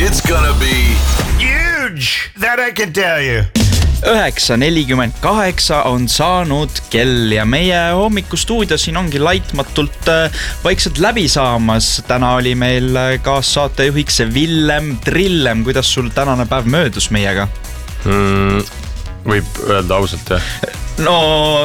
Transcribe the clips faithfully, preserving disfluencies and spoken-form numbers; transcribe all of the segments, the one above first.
It's gonna be huge, that I can tell you. üheksa nelikümmend kaheksa on saanud kell ja meie hommikustuudio siin ongi laitmatult vaikselt läbi saamas. Täna oli meil kaassaatejuhiks Villem Trillem. Kuidas sul tänane päev möödus meiega? Mm, võib öelda ausalt, jah? No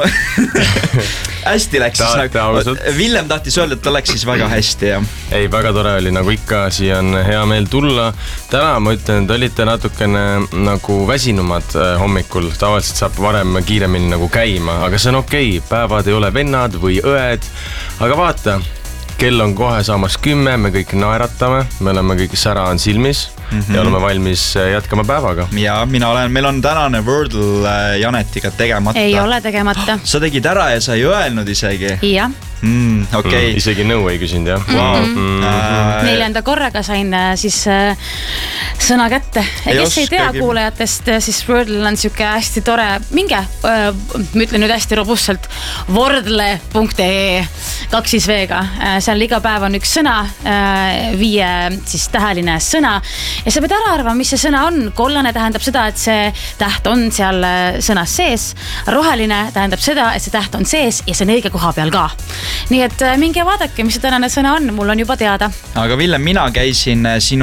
hästi läks siis nagu. Villem tahtis öelda, et ta läks siis väga hästi, jah? Ei, väga tore oli, nagu ikka, siia on hea meel tulla. Täna ma ütlen, et olite natukene nagu väsinumad hommikul. Tavaliselt saab varem kiiremini nagu käima, aga see on okei. Päevad ei ole vennad või õed. Aga vaata, kell on kohe saamas kümme, me kõik naeratame, me oleme kõik sära on silmis mm-hmm. ja oleme valmis jätkama päevaga. Ja mina olen, meil on tänane Wordle Janetiga tegemata. Ei ole tegemata. Sa tegid ära ja sa ei öelnud isegi? Jah. Mm, okay. mm, isegi nõu ei küsinud, jah? Wow. Mm-hmm. Äh, Neljanda korraga sain siis äh, sõna kätte. Ja kes ei tea kuulajatest, siis Wordle on siuke hästi tore. Minge, äh, ma ütlen nüüd hästi robustselt, wordle punkt ee kaks siis veega. Äh, seal iga päev on üks sõna, äh, viie siis täheline sõna. Ja sa pead ära arvama, mis see sõna on. Kollane tähendab seda, et see täht on seal sõnas sees. Roheline tähendab seda, et see täht on sees ja see on õige koha peal ka. Nii et minge vaadake, mis see tänane sõna on, mul on juba teada. Aga Villem, mina käisin sinu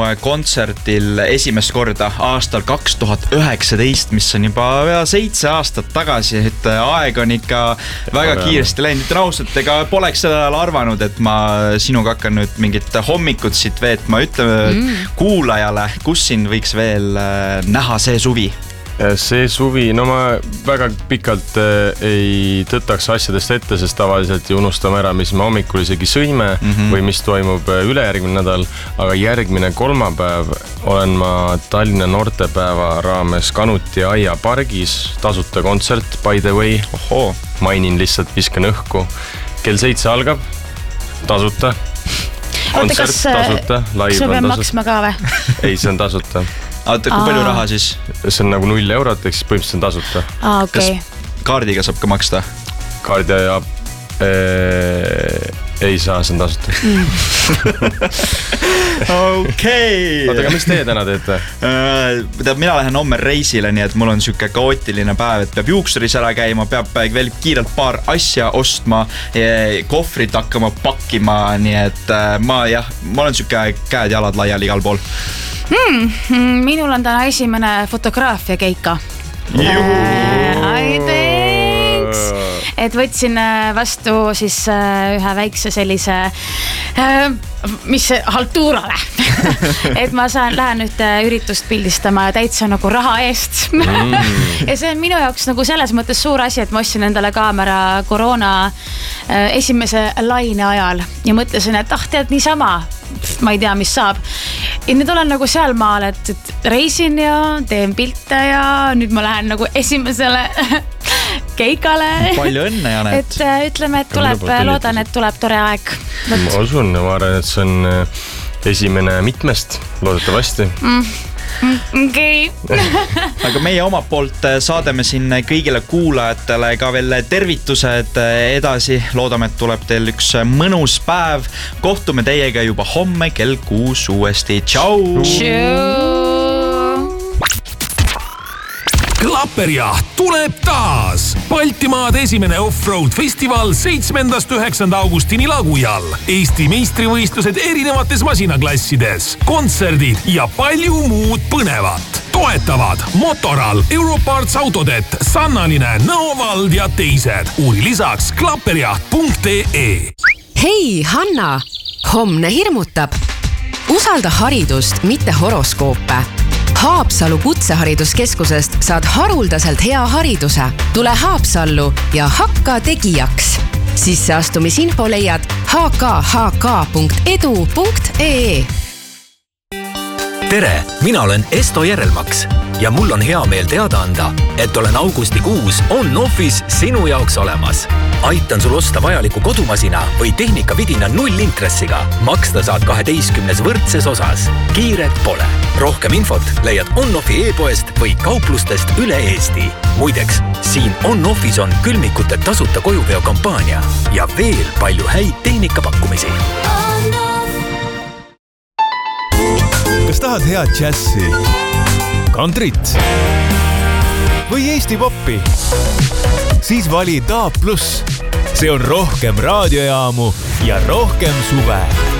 kontsertil esimest korda aastal kaks tuhat üheksateist, mis on juba seitse aastat tagasi, et aeg on ikka väga kiiresti läinud. Ütlen ausalt, ega poleks sellel ajal arvanud, et ma sinuga hakkan nüüd mingit hommikut siit veetma. Ütle mm. kuulajale, kus siin võiks veel näha see suvi? See suvi, no ma väga pikalt ei tõtaks asjadest ette, sest tavaliselt ju unustame ära, mis me hommikul isegi sõime mm-hmm. või mis toimub ülejärgmine nädal, aga järgmine kolmapäev olen ma Tallinna noortepäeva raames Kanuti aia pargis, tasuta kontsert, by the way. Oho. Mainin lihtsalt, viskan õhku. Kell seitse algab, tasuta. Oota, kas, kas me peame maksma ka või? Ei, see on tasuta. Oota, kui palju raha siis? See on nagu null eurot, eks põhimõtteliselt on tasuta. Ah, okay. Kas kaardiga saab ka maksta? Kaardi ja ee, ei saa, see on tasuta. Okei. Oota, aga mis teie täna teete? Tead, mina lähen homme reisile, nii et mul on siuke kaootiline päev, et peab juuksuris ära käima, peab veel kiirelt paar asja ostma, kohvrit hakkama pakkima, nii et ma jah, ma olen siuke käed-jalad laiali igal pool. Hmm, minul on täna esimene fotograafia keika. I thanks. Et võtsin vastu siis ühe väikse sellise, mis haltuurale. Et ma saan, lähen nüüd üritust pildistama täitsa nagu raha eest. Mm. Ja see on minu jaoks nagu selles mõttes suur asi, et ma ostsin endale kaamera koroona esimese laine ajal ja mõtlesin, et ah, tead niisama, ma ei tea, mis saab. Ja nüüd olen nagu seal maal, et, et reisin ja teen pilte ja nüüd ma lähen nagu esimesele keikale. Palju õnne, Janet. Et ütleme, et tuleb, loodan, et tuleb tore aeg. Ma usun, ma arvan, et see on esimene mitmest, loodetavasti. Mm. Okay. Aga meie oma poolt saadame siin kõigile kuulajatele ka veel tervitused edasi. Loodame, et tuleb teil üks mõnus päev. Kohtume teiega juba homme kell kuus uuesti. Tšau! Klapperjaht tuleb taas! Baltimaad esimene off-road festival seitsmendast üheksanda augustini Lagujal. Eesti meistrivõistlused erinevates masinaklassides, kontserdid ja palju muud põnevat. Toetavad Motoral, Europarts Autodet, Sannaline, Nõovald ja teised. Uuri lisaks klapperjaht punkt ee. Hei, Hanna! Homne hirmutab. Usalda haridust, mitte horoskoope. Haapsalu kutsehariduskeskusest saad haruldaselt hea hariduse. Tule Haapsallu ja hakka tegijaks. Sisseastumisinfo leiad h k h k punkt edu punkt ee. Tere, mina olen Esto Järelmaks ja mul on hea meel teada anda, et olen augustikuus on-offis sinu jaoks olemas. Aitan sul osta vajaliku kodumasina või tehnikavidina nullintressiga. Maksta saad kaheteistkümnes võrdses osas. Kiiret pole. Rohkem infot leiad on-offi e-poest või kauplustest üle Eesti. Muideks, siin on-offis on külmikute tasuta kojuveo kampaania ja veel palju häid tehnikapakkumisi. Kas tahad tahad head džässi, kantrit või Eesti poppi? Siis vali Daab Plus. See on rohkem raadiojaamu ja rohkem suve.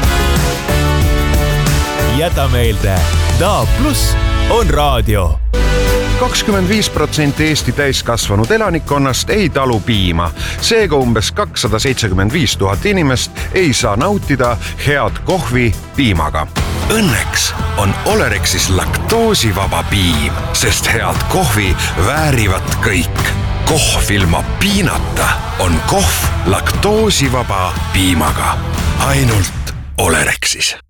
Jäta meelde, Daab Plus on raadio. kakskümmend viis protsenti Eesti täiskasvanud elanikkonnast ei talu piima. Seega umbes kakssada seitsekümmend viis tuhat inimest ei saa nautida head kohvi piimaga. Õnneks on Olerexis laktoosivaba piim, sest head kohvi väärivad kõik. Kohv ilma piinata on kohv laktoosivaba piimaga. Ainult Olerexis.